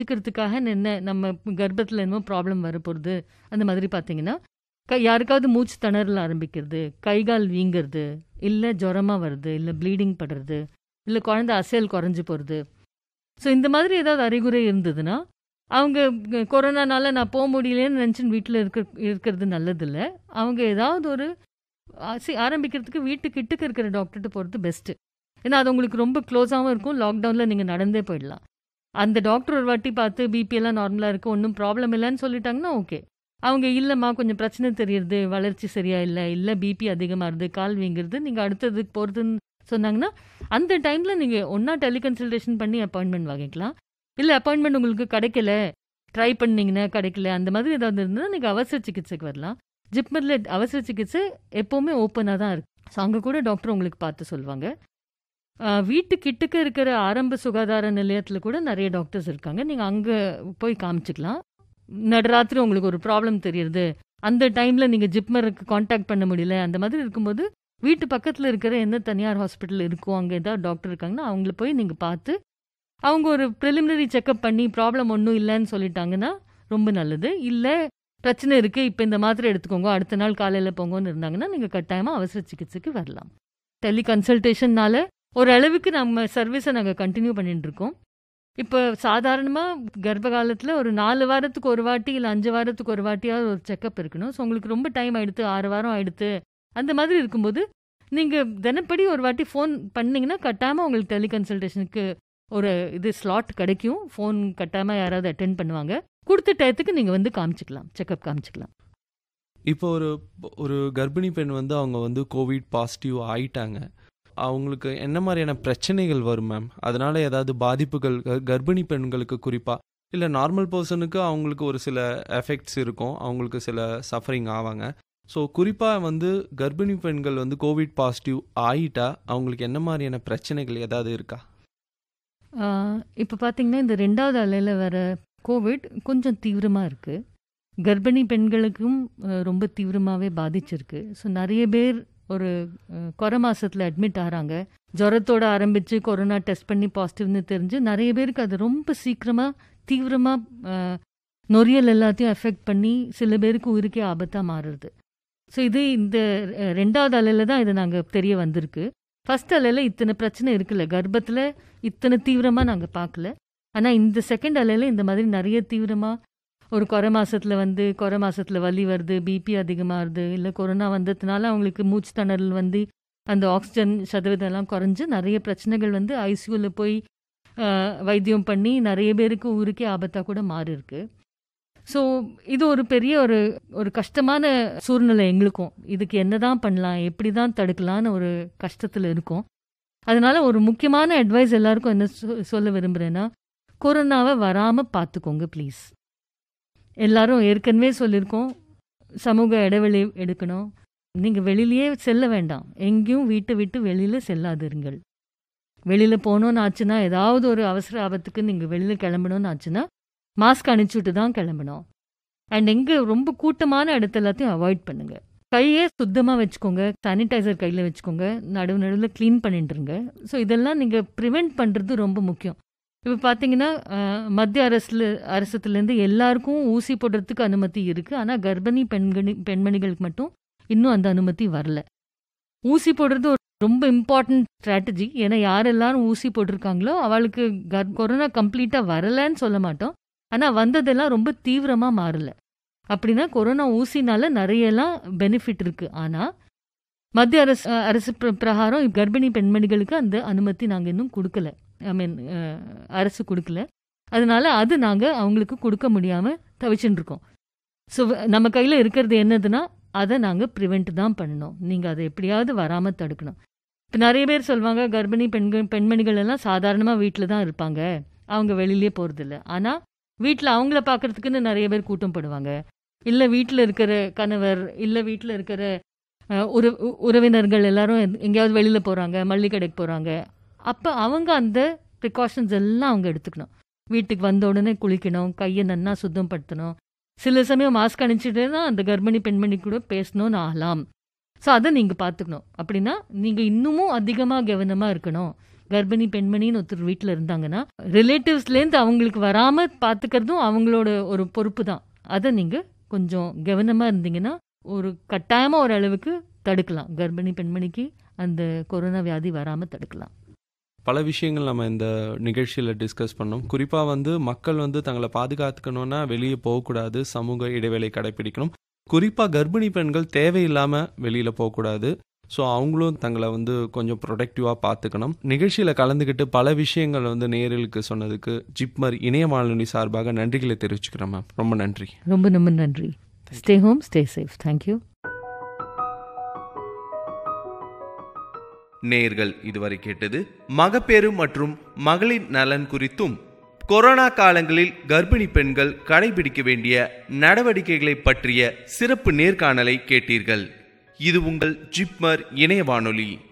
தெரிஞ்சுக்கிறதுக்காக என்ன நம்ம கர்ப்பத்தில் என்னமோ ப்ராப்ளம் வரப்போகிறது அந்த மாதிரி பார்த்தீங்கன்னா, யாருக்காவது மூச்சு திணறல் ஆரம்பிக்கிறது, கை கால் வீங்கிறது, இல்லை ஜுரமாக வருது, இல்லை ப்ளீடிங் படுறது, இல்லை குழந்தை அசையல் குறைஞ்சு போகிறது. ஸோ இந்த மாதிரி ஏதாவது அறிகுறி இருந்ததுன்னா, அவங்க கொரோனானால நான் போக முடியலேன்னு நினச்சின்னு வீட்டில் இருக்கிறது நல்லதில்ல. அவங்க ஏதாவது ஒரு ஆரம்பிக்கிறதுக்கு வீட்டுக்கிட்டக்கு இருக்கிற டாக்டர்கிட்ட போகிறது பெஸ்ட்டு. ஏன்னா அது உங்களுக்கு ரொம்ப க்ளோஸாகவும் இருக்கும். லாக்டவுனில் நீங்கள் நடந்தே போயிடலாம். அந்த டாக்டர் ஒரு வாட்டி பார்த்து பிபி எல்லாம் நார்மலாக இருக்குது, ஒன்றும் ப்ராப்ளம் இல்லைன்னு சொல்லிட்டாங்கன்னா ஓகே. அவங்க இல்லைம்மா கொஞ்சம் பிரச்சனை தெரியுது, வளர்ச்சி சரியா இல்லை, இல்லை பிபி அதிகமாக இருது, கால் வீங்குறது, நீங்கள் அடுத்ததுக்கு போகிறதுன்னு சொன்னாங்கன்னா அந்த டைமில் நீங்கள் ஒன்றா டெலிகன்சல்டேஷன் பண்ணி அப்பாயின்மெண்ட் வாங்கிக்கலாம். இல்லை அப்பாயின்மெண்ட் உங்களுக்கு கிடைக்கல, ட்ரை பண்ணிங்கன்னா கிடைக்கல, அந்த மாதிரி ஏதாவது இருந்ததுன்னா நீங்கள் அவசர சிகிச்சைக்கு வரலாம். ஜிப்மரில் அவசர சிகிச்சை எப்போவுமே ஓப்பனாக தான் இருக்குது. ஸோ அங்கே கூட டாக்டர் உங்களுக்கு பார்த்து சொல்லுவாங்க. வீட்டுக்கிட்டக்க இருக்கிற ஆரம்ப சுகாதார நிலையத்தில் கூட நிறைய டாக்டர்ஸ் இருக்காங்க. நீங்கள் அங்கே போய் காமிச்சிக்கலாம். நடராத்திரி உங்களுக்கு ஒரு ப்ராப்ளம் தெரியுது, அந்த டைமில் நீங்கள் ஜிப்மருக்கு காண்டாக்ட் பண்ண முடியல, அந்த மாதிரி இருக்கும்போது வீட்டு பக்கத்தில் இருக்கிற எந்த தனியார் ஹாஸ்பிட்டல் இருக்கோ அங்கே ஏதாவது டாக்டர் இருக்காங்கன்னா அவங்கள போய் நீங்கள் பார்த்து அவங்க ஒரு ப்ரிலிமினரி செக்கப் பண்ணி ப்ராப்ளம் ஒன்றும் இல்லைன்னு சொல்லிட்டாங்கன்னா ரொம்ப நல்லது. இல்லை பிரச்சனை இருக்குது, இப்போ இந்த மாத்திரை எடுத்துக்கோங்க, அடுத்த நாள் காலையில் போங்கன்னு இருந்தாங்கன்னா நீங்கள் கட்டாயமாக அவசர சிகிச்சைக்கு வரலாம். டெலிகன்சல்டேஷன்னால ஓரளவுக்கு நம்ம சர்வீஸை நாங்கள் கண்டினியூ பண்ணிட்டு இருக்கோம். இப்போ சாதாரணமாக கர்ப்ப காலத்தில் ஒரு 4 வாரத்துக்கு ஒரு வாட்டி இல்லை 5 வாரத்துக்கு ஒரு வாட்டியாவது ஒரு செக்கப் இருக்கணும். ஸோ உங்களுக்கு ரொம்ப டைம் ஆகிடுது, 6 வாரம் ஆகிடுது, அந்த மாதிரி இருக்கும்போது நீங்கள் தினப்படி ஒரு வாட்டி ஃபோன் பண்ணிங்கன்னா கட்டாயமாக உங்களுக்கு டெலிகன்சல்டேஷனுக்கு ஒரு ஸ்லாட் கிடைக்கும். ஃபோன் கட்டாயமாக யாராவது அட்டென்ட் பண்ணுவாங்க. கொடுத்த டயத்துக்கு நீங்கள் வந்து காமிச்சிக்கலாம், செக்கப் காமிச்சிக்கலாம். இப்போ ஒரு கர்ப்பிணி பெண் வந்து அவங்க வந்து கோவிட் பாசிட்டிவ் ஆயிட்டாங்க, அவங்களுக்கு என்ன மாதிரியான பிரச்சனைகள் வரும் மேம்? அதனால ஏதாவது பாதிப்புகள் கர்ப்பிணி பெண்களுக்கு குறிப்பாக, இல்லை நார்மல் பர்சனுக்கு அவங்களுக்கு ஒரு சில எஃபெக்ட்ஸ் இருக்கும், அவங்களுக்கு சில சஃபரிங் ஆவாங்க. ஸோ குறிப்பாக வந்து கர்ப்பிணி பெண்கள் வந்து கோவிட் பாசிட்டிவ் ஆகிட்டா அவங்களுக்கு என்ன மாதிரியான பிரச்சனைகள் ஏதாவது இருக்கா? இப்போ பார்த்தீங்கன்னா இந்த 2வது அலையில் வர கோவிட் கொஞ்சம் தீவிரமாக இருக்குது. கர்ப்பிணி பெண்களுக்கும் ரொம்ப தீவிரமாகவே பாதிச்சிருக்கு. ஸோ நிறைய பேர் ஒரு கொரை மாதத்தில் அட்மிட் ஆகிறாங்க. ஜுரத்தோடு ஆரம்பித்து கொரோனா டெஸ்ட் பண்ணி பாசிட்டிவ்னு தெரிஞ்சு நிறைய பேருக்கு அது ரொம்ப சீக்கிரமாக தீவிரமாக நொறியல் எல்லாத்தையும் எஃபெக்ட் பண்ணி சில பேருக்கு உயிருக்கே ஆபத்தாக மாறுறது. ஸோ இது இந்த 2வது அலையில் தான் இது நாங்கள் தெரிய வந்திருக்கு. ஃபர்ஸ்ட் அலையில் இத்தனை பிரச்சனை இருக்குல்ல, கர்ப்பத்தில் இத்தனை தீவிரமாக நாங்கள் பார்க்கல. ஆனால் இந்த செகண்ட் அலையில் இந்த மாதிரி நிறைய தீவிரமாக ஒரு கொரை மாதத்தில் வலி வருது, பிபி அதிகமாகுது, இல்லை கொரோனா வந்ததுனால அவங்களுக்கு மூச்சு திணறல் வந்து அந்த ஆக்சிஜன் சதவீதம் எல்லாம் குறைஞ்சு நிறைய பிரச்சனைகள் வந்து ஐசியூவில் போய் வைத்தியம் பண்ணி நிறைய பேருக்கு ஊருக்கே ஆபத்தாக கூட மாறி இருக்கு. ஸோ இது ஒரு பெரிய ஒரு கஷ்டமான சூழ்நிலை எங்களுக்கும். இதுக்கு என்ன தான் பண்ணலாம், எப்படி தான் தடுக்கலான்னு ஒரு கஷ்டத்தில் இருக்கும். அதனால ஒரு முக்கியமான அட்வைஸ் எல்லாருக்கும் என்ன சொல்ல விரும்புகிறேன்னா, கொரோனாவை வராமல் பார்த்துக்கோங்க ப்ளீஸ். எல்லாரும் ஏற்கனவே சொல்லியிருக்கோம், சமூக இடைவெளி எடுக்கணும், நீங்கள் வெளியிலேயே செல்ல வேண்டாம், எங்கேயும் வீட்டை விட்டு வெளியில் செல்லாதிருங்கள். வெளியில் போகணுன்னு ஆச்சுன்னா, ஏதாவது ஒரு அவசர ஆபத்துக்கு நீங்கள் வெளியில் கிளம்பணும்னு ஆச்சுன்னா மாஸ்க் அணிச்சுட்டு தான் கிளம்பணும். அண்ட் எங்கே ரொம்ப கூட்டமான இடத்த எல்லாத்தையும் அவாய்ட் பண்ணுங்கள். கையே சுத்தமாக வச்சுக்கோங்க, சானிடைசர் கையில் வச்சுக்கோங்க, நடுவில் க்ளீன் பண்ணிட்டுருங்க. ஸோ இதெல்லாம் நீங்கள் ப்ரிவெண்ட் பண்ணுறது ரொம்ப முக்கியம். இப்போ பார்த்தீங்கன்னா மத்திய அரசுலேருந்து எல்லாருக்கும் ஊசி போடுறதுக்கு அனுமதி இருக்குது. ஆனால் கர்ப்பிணி பெண்மணிகளுக்கு மட்டும் இன்னும் அந்த அனுமதி வரல. ஊசி போடுறது ஒரு ரொம்ப இம்பார்ட்டன்ட் ஸ்ட்ராட்டஜி. ஏன்னா யார் எல்லாரும் ஊசி போட்டிருக்காங்களோ அவளுக்கு கொரோனா கம்ப்ளீட்டாக வரலன்னு சொல்ல மாட்டோம், ஆனால் வந்ததெல்லாம் ரொம்ப தீவிரமாக மாறல. அப்படின்னா கொரோனா ஊசினால நிறையலாம் பெனிஃபிட் இருக்குது. ஆனால் மத்திய அரசு பிரகாரம் கர்ப்பிணி பெண்மணிகளுக்கு அந்த அனுமதி நாங்கள் இன்னும் கொடுக்கல. அரசு கொடுக்கல. அதனால அது நாங்கள் அவங்களுக்கு கொடுக்க முடியாமல் தவிச்சுட்டு இருக்கோம். ஸோ நம்ம கையில் இருக்கிறது என்னதுன்னா அதை நாங்கள் ப்ரிவெண்ட் தான் பண்ணணும். நீங்கள் அதை எப்படியாவது வராமல் தடுக்கணும். இப்போ நிறைய பேர் சொல்லுவாங்க, கர்ப்பிணி பெண்மணிகள் எல்லாம் சாதாரணமாக வீட்டில் தான் இருப்பாங்க, அவங்க வெளியிலே போகிறதில்ல. ஆனால் வீட்டில் அவங்கள பார்க்குறதுக்குன்னு நிறைய பேர் கூட்டம் போடுவாங்க. இல்லை வீட்டில் இருக்கிற கணவர், இல்லை வீட்டில் இருக்கிற உறவினர்கள் எல்லாரும் எங்கேயாவது வெளியில் போகிறாங்க, மல்லிகை கடைக்கு போகிறாங்க. அப்போ அவங்க அந்த ப்ரிகாஷன்ஸ் எல்லாம் அவங்க எடுத்துக்கணும். வீட்டுக்கு வந்த உடனே குளிக்கணும், கையை நன்னா சுத்தப்படுத்தணும், சில சமயம் மாஸ்க் அணிச்சிட்டு தான் அந்த கர்ப்பிணி பெண்மணி கூட பேசணும்னு ஆகலாம். ஸோ அதை நீங்கள் பார்த்துக்கணும். அப்படின்னா நீங்கள் இன்னமும் அதிகமாக கவனமாக இருக்கணும். கர்ப்பிணி பெண்மணின்னு ஒருத்தர் வீட்டில் இருந்தாங்கன்னா ரிலேட்டிவ்ஸ்லேருந்து அவங்களுக்கு வராமல் பார்த்துக்கிறதும் அவங்களோட ஒரு பொறுப்பு தான். அதை நீங்கள் கொஞ்சம் கவனமாக இருந்தீங்கன்னா ஒரு கட்டாயமாக ஒரு அளவுக்கு தடுக்கலாம். கர்ப்பிணி பெண்மணிக்கு அந்த கொரோனா வியாதி வராமல் தடுக்கலாம். பல விஷயங்கள் நம்ம இந்த நிகழ்ச்சியில் டிஸ்கஸ் பண்ணோம். குறிப்பாக மக்கள் தங்களை பாதுகாத்துக்கணும்னா வெளியே போகக்கூடாது, சமூக இடைவேளை கடைபிடிக்கணும். குறிப்பாக கர்ப்பிணி பெண்கள் தேவையில்லாமல் வெளியில் போகக்கூடாது. ஸோ அவங்களும் தங்களை கொஞ்சம் ப்ரொடக்டிவாக பார்த்துக்கணும். நிகழ்ச்சியில் கலந்துக்கிட்டு பல விஷயங்கள் நேயர்களுக்கு சொன்னதுக்கு ஜிப்மர் இணைய வானொலி சார்பாக நன்றிகளை தெரிவிச்சுக்கிறேன் மேம். ரொம்ப நன்றி. ரொம்ப ரொம்ப நன்றி. Stay home, stay safe. Thank you. நேயர்கள் இதுவரை கேட்டது மகப்பேறு மற்றும் மகளிர் நலன் குறித்தும் கொரோனா காலங்களில் கர்ப்பிணி பெண்கள் கடைபிடிக்க வேண்டிய நடவடிக்கைகளை பற்றிய சிறப்பு நேர்காணலை கேட்டீர்கள். இது உங்கள் ஜிப்மர் இணைய வானொலி.